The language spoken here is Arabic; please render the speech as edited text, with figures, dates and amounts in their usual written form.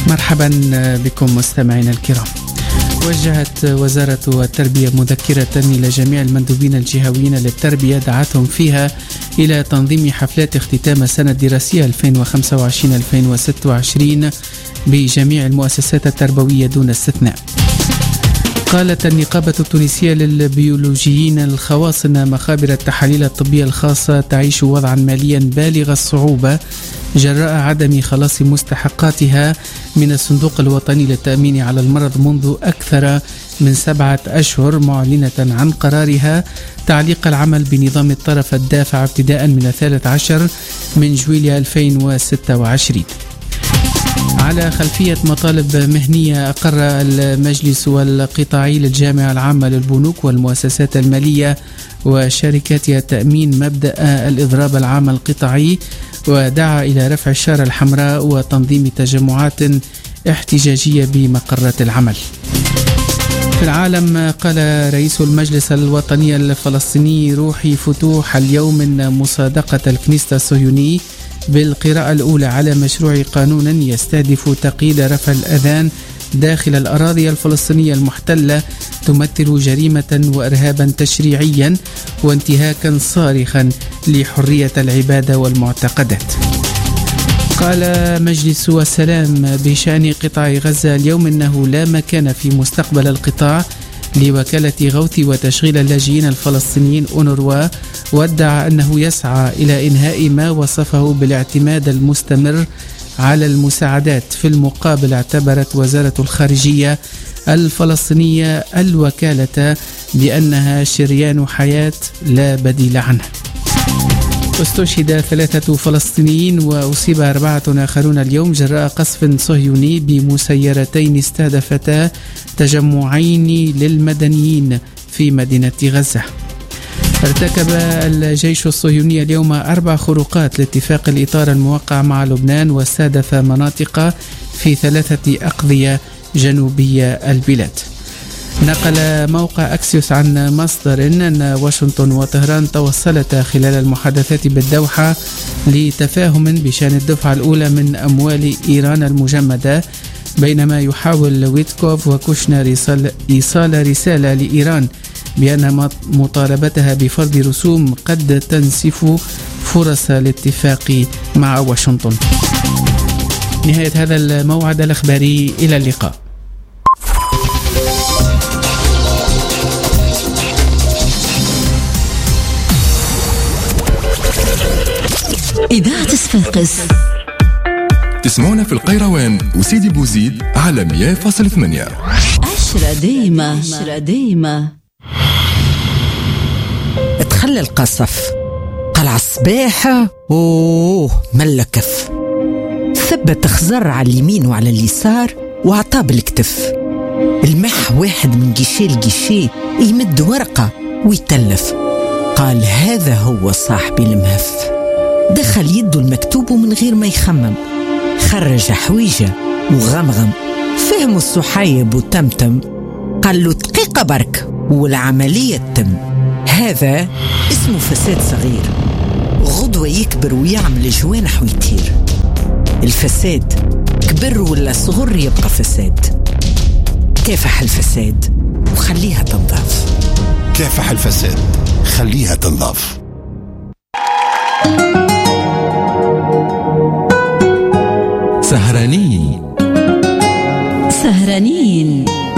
مرحبا بكم مستمعينا الكرام. وجهت وزارة التربية مذكرة إلى جميع المندوبين الجهويين للتربية دعتهم فيها إلى تنظيم حفلات اختتام السنة الدراسية 2025-2026 بجميع المؤسسات التربوية دون استثناء. قالت النقابة التونسية للبيولوجيين الخواص أن مخابر التحاليل الطبية الخاصة تعيش وضعا ماليا بالغ الصعوبة جراء عدم خلاص مستحقاتها من الصندوق الوطني للتأمين على المرض منذ أكثر من 7 أشهر، معلنة عن قرارها تعليق العمل بنظام الطرف الدافع ابتداء من 13 من جويلية 2026. على خلفية مطالب مهنية، أقر المجلس القطاعي للجامعة العامة للبنوك والمؤسسات المالية وشركاتها التأمين مبدأ الإضراب العام القطاعي، ودعا إلى رفع الشارة الحمراء وتنظيم تجمعات احتجاجية بمقرات العمل. في العالم، قال رئيس المجلس الوطني الفلسطيني روحي فتوح اليوم إن مصادقة الكنيسة الصهيوني بالقراءة الأولى على مشروع قانون يستهدف تقييد رفع الأذان داخل الأراضي الفلسطينية المحتلة تمثل جريمة وإرهابا تشريعيا وانتهاكا صارخا لحرية العبادة والمعتقدات. قال مجلس السلام بشأن قطاع غزة اليوم إنه لا مكان في مستقبل القطاع لوكالة غوث وتشغيل اللاجئين الفلسطينيين أونروا، وادعى أنه يسعى إلى إنهاء ما وصفه بالاعتماد المستمر على المساعدات. في المقابل، اعتبرت وزارة الخارجية الفلسطينية الوكالة بأنها شريان حياة لا بديل عنه. استشهد 3 فلسطينيين وأصيب 4 آخرون اليوم جراء قصف صهيوني بمسيرتين استهدفتا تجمعين للمدنيين في مدينة غزة. ارتكب الجيش الصهيوني اليوم 4 خروقات لاتفاق الإطار الموقع مع لبنان، واستهدف مناطق في 3 أقضية جنوبية البلاد. نقل موقع أكسيوس عن مصدر أن واشنطن وطهران توصلتا خلال المحادثات بالدوحة لتفاهم بشأن الدفعة الأولى من أموال إيران المجمدة، بينما يحاول ويتكوف وكوشنر إيصال رسالة لإيران بأن مطالبتها بفرض رسوم قد تنسف فرص الاتفاق مع واشنطن. نهاية هذا الموعد الأخباري، إلى اللقاء. إذاعة صفاقس تسمعونا في القيروان وسيدي بوزيد على 100.8. عشرة دايمة. تخلى القصف قلع الصباح ملكف، ثبت خزر على اليمين وعلى اليسار وعطاه بالكتف. المح واحد من جيشي لجيشي يمد ورقة ويتلف، قال هذا هو صاحبي المهف. دخل يده المكتوب ومن غير ما يخمم خرج حويجة وغمغم. فهموا الصحيب وتمتم، قال له دقيقة برك والعملية تتم. هذا اسمه فساد صغير، غدوة يكبر ويعمل جوانح ويطير. الفساد كبر ولا صغر يبقى فساد. كافح الفساد وخليها تنضاف. كافح الفساد خليها تنضاف. سهرانين